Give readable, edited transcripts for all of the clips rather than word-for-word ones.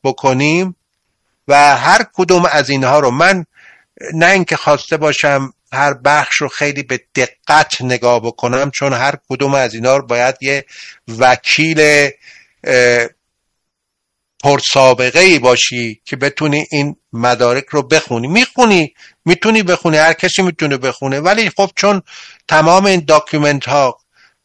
بکنیم و هر کدوم از اینها رو، من نه اینکه خواسته باشم هر بخش رو خیلی به دقت نگاه بکنم، چون هر کدوم از اینها رو باید یه وکیل پرسابقه‌ای باشی که بتونی این مدارک رو بخونی. میتونی بخونی، هر کسی میتونه بخونه، ولی خب چون تمام این داکیومنت ها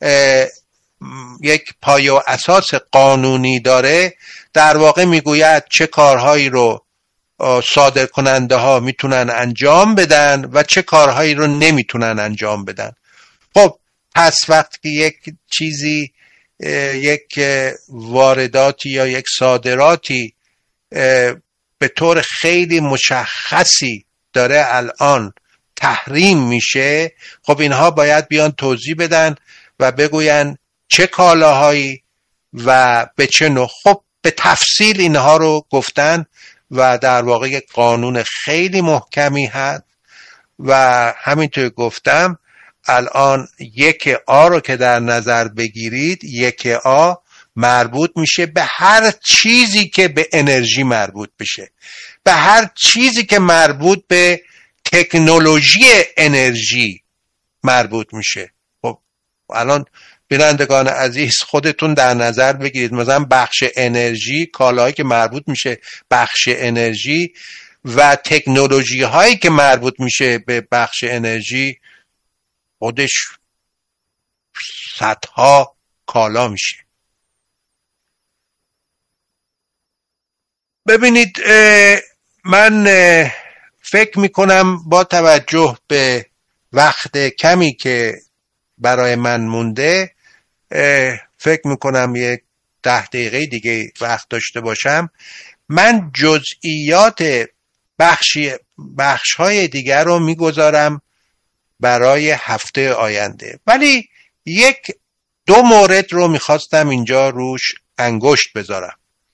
یک پایه و اساس قانونی داره، در واقع میگوید چه کارهایی رو صادر کننده ها میتونن انجام بدن و چه کارهایی رو نمیتونن انجام بدن. خب پس وقتی که یک چیزی، یک وارداتی یا یک صادراتی به طور خیلی مشخصی داره الان تحریم میشه، خب اینها باید بیان توضیح بدن و بگوین چه کالاهایی و به چه نوع. خب به تفصیل اینها رو گفتن و در واقع یک قانون خیلی محکمی هست و همینطور گفتم الان 1A رو که در نظر بگیرید، 1A مربوط میشه به هر چیزی که به انرژی مربوط بشه، به هر چیزی که مربوط به تکنولوژی انرژی مربوط میشه. خب الان بینندگان عزیز خودتون در نظر بگیرید، مثلا بخش انرژی، کالاهایی که مربوط میشه بخش انرژی و تکنولوژی هایی که مربوط میشه به بخش انرژی، خودش صدها کالا میشه. ببینید من فکر میکنم با توجه به وقت کمی که برای من مونده، فکر میکنم یک 10 دقیقه دیگه وقت داشته باشم، من جزئیات بخش های دیگر رو میگذارم برای هفته آینده، ولی 1-2 مورد رو میخواستم اینجا روش انگشت بذارم.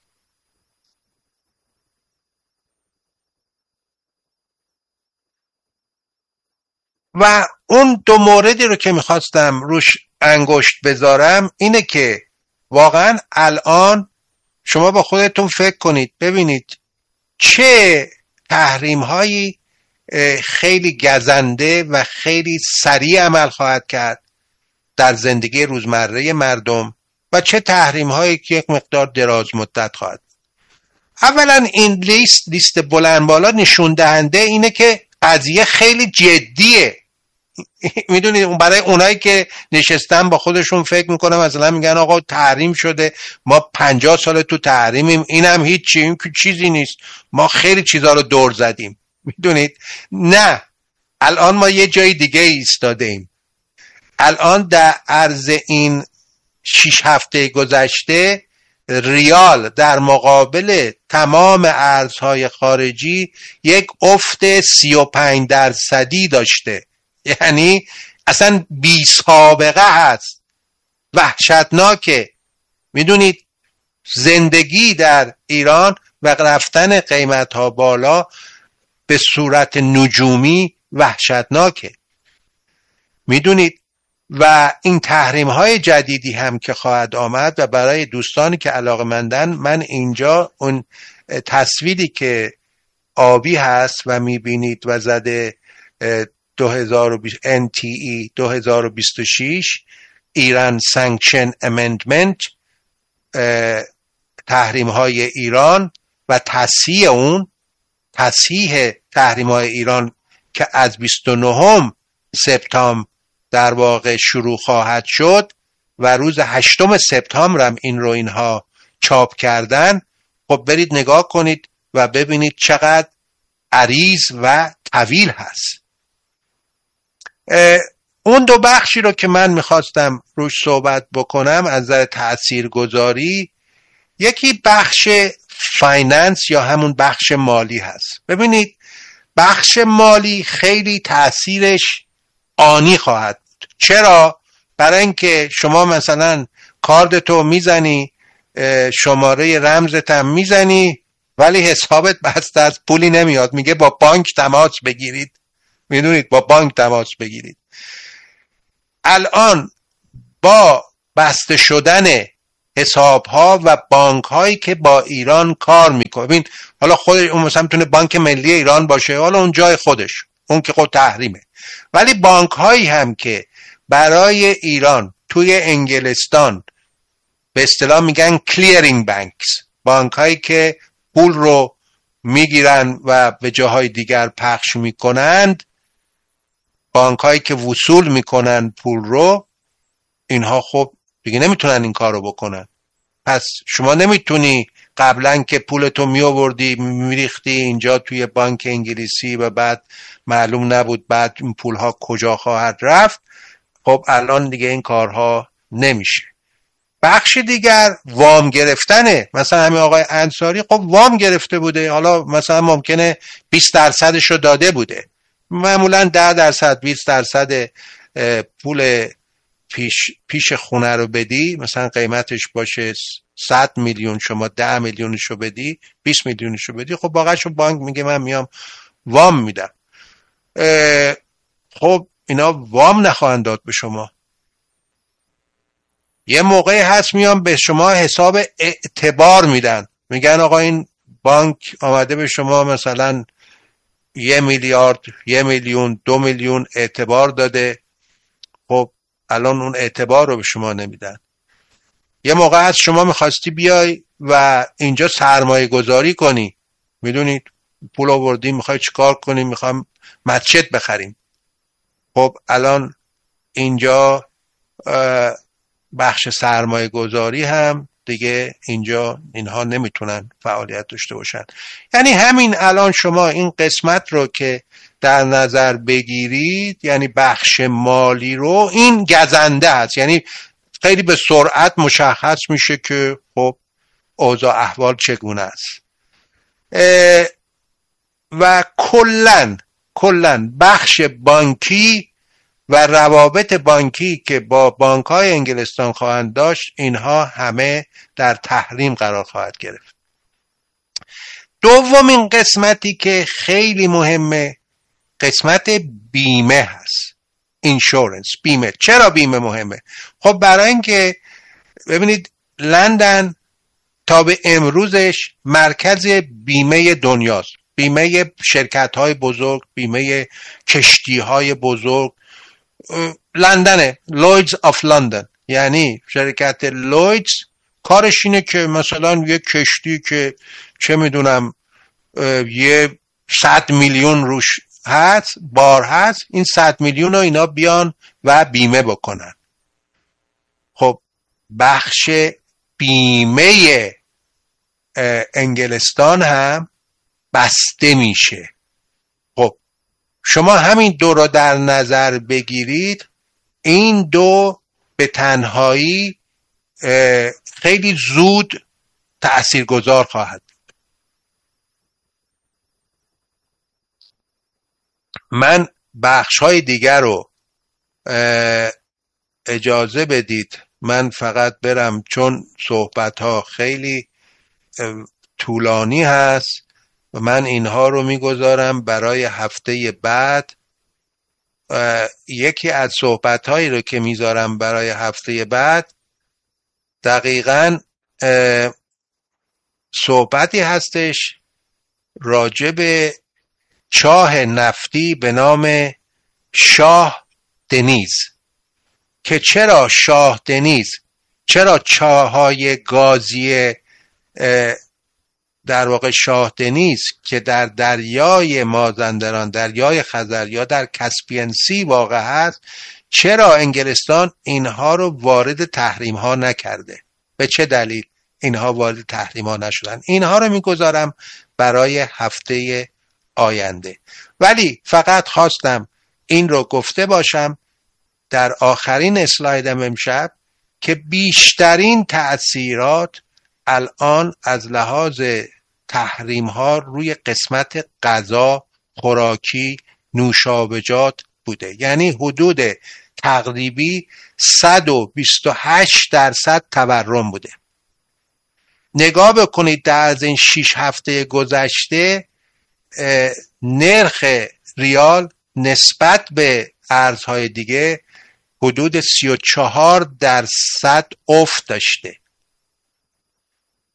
و اون 2 موردی رو که میخواستم روش انگشت بذارم اینه که واقعا الان شما با خودتون فکر کنید، ببینید چه تحریم هایی خیلی گزنده و خیلی سریع عمل خواهد کرد در زندگی روزمره مردم و چه تحریم هایی که یک مقدار دراز مدت خواهد. اولا این لیست بلند بالا نشون دهنده اینه که قضیه خیلی جدیه. میدونید اون برای اونایی که نشستن با خودشون فکر میکنن مثلا میگن آقا تحریم شده، ما 50 سال تو تحریمیم، اینم هیچی، این که چیزی نیست، ما خیلی چیزا رو دور زدیم. میدونید نه، الان ما یه جای دیگه ایستاده ایم. الان در عرض این 6 هفته گذشته ریال در مقابل تمام ارزهای خارجی یک افت 35% داشته، یعنی اصلا بی سابقه هست، وحشتناکه. میدونید زندگی در ایران و رفتن قیمت ها بالا به صورت نجومی وحشتناکه. میدونید و این تحریم های جدیدی هم که خواهد آمد و برای دوستانی که علاقه‌مندن، من اینجا اون تصویری که آبی هست و میبینید و زده 2020 NTE 2026 ایران سانکشن امندمنت، تحریم های ایران و تصحیح تحریم های ایران که از 29 سپتامبر در واقع شروع خواهد شد و روز 8 سپتامبر هم اینها چاپ کردن. خب برید نگاه کنید و ببینید چقدر عریض و طویل هست. اون 2 بخشی رو که من میخواستم روش صحبت بکنم از نظر تاثیرگذاری، یکی بخش فایننس یا همون بخش مالی هست. ببینید بخش مالی خیلی تأثیرش آنی خواهد بود. چرا؟ برای اینکه شما مثلا کاردتو میزنی، شماره رمزت هم میزنی، ولی حسابت بسته است، پولی نمیاد، میگه با بانک تماس بگیرید. میدونید با بانک تماس بگیرید. الان با بسته شدن حساب ها و بانک هایی که با ایران کار میکنه. ببین حالا خود اون مثلا میتونه بانک ملی ایران باشه، حالا اون جای خودش، اون که خود تحریمه، ولی بانک هایی هم که برای ایران توی انگلستان به اصطلاح میگن کلیرینگ بانکس، بانک هایی که پول رو میگیرن و به جاهای دیگر پخش میکنند، بانک هایی که وصول میکنن پول رو، اینها خب دیگه نمیتونن این کار رو بکنن. پس شما نمیتونی قبلا که پولتو میآوردی میریختی اینجا توی بانک انگلیسی و بعد معلوم نبود بعد این پولها کجا خواهد رفت، خب الان دیگه این کارها نمیشه. بخش دیگر وام گرفتنه. مثلا همین آقای انصاری خب وام گرفته بوده، حالا مثلا ممکنه 20% رو داده بوده، معمولا 10% 20% پول پیش خونه رو بدی، مثلا قیمتش باشه 100 میلیون، شما 10 میلیونش رو بدی، 20 میلیونش رو بدی، خب واقعا بانک میگه من میام وام میدم. خب اینا وام نخواهند داد به شما. یه موقعی هست میان به شما حساب اعتبار میدن، میگن آقا این بانک آمده به شما مثلا 1 میلیارد، 1 میلیون، 2 میلیون اعتبار داده، خب الان اون اعتبار رو به شما نمیدن. یه موقع هست شما میخواستی بیای و اینجا سرمایه گذاری کنی، میدونید پول آوردی میخوای چیکار کنی، میخوام مسجد بخریم، خب الان اینجا بخش سرمایه گذاری هم دیگه اینجا اینها نمیتونن فعالیت داشته باشن. یعنی همین الان شما این قسمت رو که در نظر بگیرید، یعنی بخش مالی رو، این گزنده است، یعنی خیلی به سرعت مشخص میشه که خب اوضاع احوال چگونه است. و کلن بخش بانکی و روابط بانکی که با بانک‌های انگلستان خواهند داشت، اینها همه در تحریم قرار خواهد گرفت. دومین قسمتی که خیلی مهمه قسمت بیمه هست. اینشورنس، بیمه. چرا بیمه مهمه؟ خب برای اینکه ببینید لندن تا به امروزش مرکز بیمه دنیاست، بیمه شرکت‌های بزرگ، بیمه کشتی‌های بزرگ. لندنه، لویدز آف لندن، یعنی شرکت لویدز کارش اینه که مثلا یه کشتی که چه میدونم یه 100 میلیون روش هست، بار هست، این 100 میلیون رو اینا بیان و بیمه بکنن. خب بخش بیمه انگلستان هم بسته میشه. خب شما همین دو رو در نظر بگیرید، این دو به تنهایی خیلی زود تأثیرگذار خواهد. من بخش‌های دیگر رو اجازه بدید من فقط برم، چون صحبت‌ها خیلی طولانی هست و من اینها رو میگذارم برای هفته بعد. یکی از صحبت‌هایی رو که میذارم برای هفته بعد دقیقاً صحبتی هستش راجع به چاه نفتی به نام شاه دنیز، که چرا شاه دنیز، چرا چاه‌های گازی در واقع شاه دنیز که در دریای مازندران، دریای خزر یا در کاسپین سی واقع هست، چرا انگلستان اینها رو وارد تحریم ها نکرده؟ به چه دلیل اینها وارد تحریم ها نشدن؟ اینها رو میگذارم برای هفته آینده، ولی فقط خواستم این رو گفته باشم در آخرین اسلایدم امشب که بیشترین تأثیرات الان از لحاظ تحریم ها روی قسمت غذا، خوراکی، نوشابجات بوده. یعنی حدود تقریبی 128% تورم بوده. نگاه بکنید در از این 6 هفته گذشته نرخ ریال نسبت به ارزهای دیگه حدود 34% افت داشته.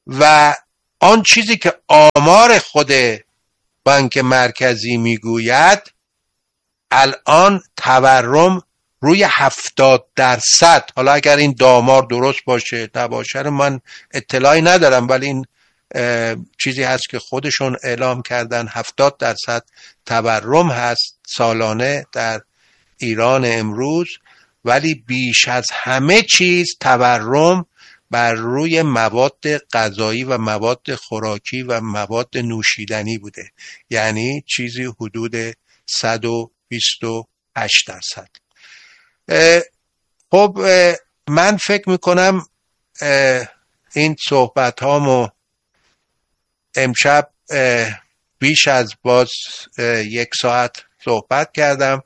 و آن چیزی که آمار خود بانک مرکزی میگوید الان تورم روی 70%. حالا اگر این آمار درست باشه نباشه من اطلاعی ندارم، ولی این چیزی هست که خودشون اعلام کردن. 70% تورم هست سالانه در ایران امروز، ولی بیش از همه چیز تورم بر روی مواد غذایی و مواد خوراکی و مواد نوشیدنی بوده، یعنی چیزی حدود 128%. خب من فکر میکنم این صحبت هامو امشب بیش از باز 1 ساعت صحبت کردم.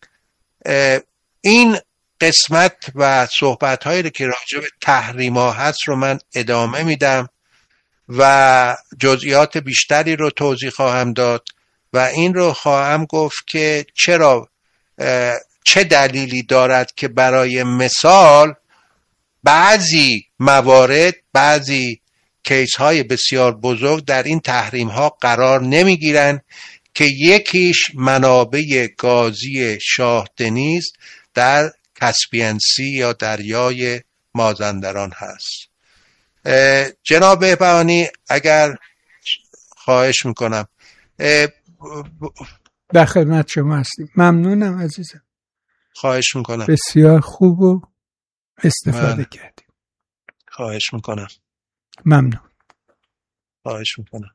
این قسمت و صحبت هایی که راجع به تحریم ها هست رو من ادامه میدم و جزئیات بیشتری رو توضیح خواهم داد و این رو خواهم گفت که چرا، چه دلیلی دارد که برای مثال بعضی موارد، بعضی کیس های بسیار بزرگ در این تحریم ها قرار نمی گیرن که یکیش منابع گازی شاه دنیز در کاسپین سی یا دریای مازندران هست. جناب بهبهانی اگر خواهش میکنم. در خدمت شما هستیم. ممنونم عزیزم. خواهش میکنم. بسیار خوب و استفاده کردیم. خواهش میکنم. ممنون. خواهش میکنم.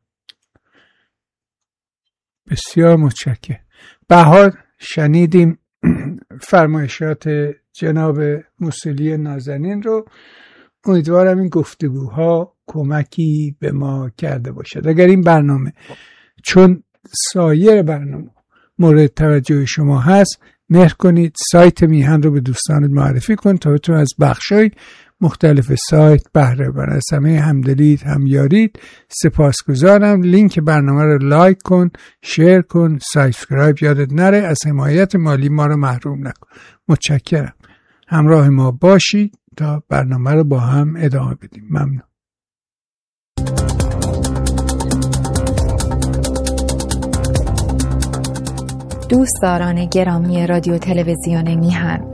بسیار متشکرم. بهار شنیدیم فرمایشات جناب موصلی نازنین رو. امیدوارم این گفتگوها کمکی به ما کرده باشد. اگر این برنامه چون سایر برنامه مورد توجه شما هست، مهر کنید سایت میهن رو به دوستانت معرفی کن تا بتون از بخشای مختلف سایت بهره ببرن. از همه همدلید، همیارید سپاسگزارم. لینک برنامه رو لایک کن، شیر کن، سابسکرایب یادت نره. از حمایت مالی ما رو محروم نکن. متشکرم. همراه ما باشید تا برنامه رو با هم ادامه بدیم. ممنون. دوستداران گرامی رادیو تلویزیون میهن،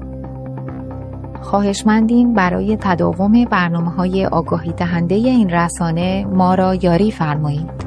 خواهشمندیم برای تداوم برنامه‌های آگاهی دهنده این رسانه ما را یاری فرمایید.